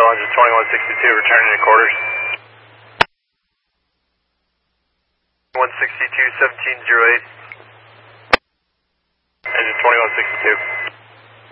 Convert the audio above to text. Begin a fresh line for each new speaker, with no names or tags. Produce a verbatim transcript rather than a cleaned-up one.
engine twenty-one sixty-two, returning to quarters. one sixty-two, seventeen oh eight. Engine twenty-one sixty-two.